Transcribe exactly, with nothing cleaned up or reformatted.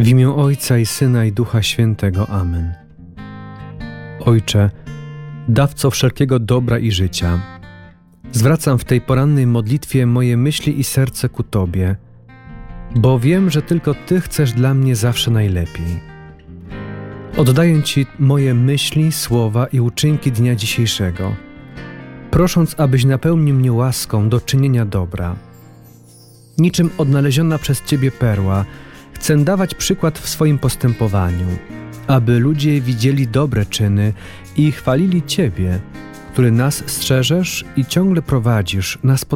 W imię Ojca i Syna i Ducha Świętego. Amen. Ojcze, dawco wszelkiego dobra i życia, zwracam w tej porannej modlitwie moje myśli i serce ku Tobie, bo wiem, że tylko Ty chcesz dla mnie zawsze najlepiej. Oddaję Ci moje myśli, słowa i uczynki dnia dzisiejszego, prosząc, abyś napełnił mnie łaską do czynienia dobra. Niczym odnaleziona przez Ciebie perła, chcę dawać przykład w swoim postępowaniu, aby ludzie widzieli dobre czyny i chwalili Ciebie, który nas strzeżesz i ciągle prowadzisz na spotkanie